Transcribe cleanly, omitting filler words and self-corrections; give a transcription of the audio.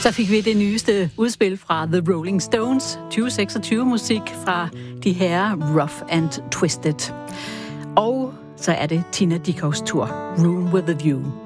Så fik vi det nyeste udspil fra The Rolling Stones, 2026 musik fra de herrer Rough and Twisted. Og så er det Tina Dickows tur, Room with a View.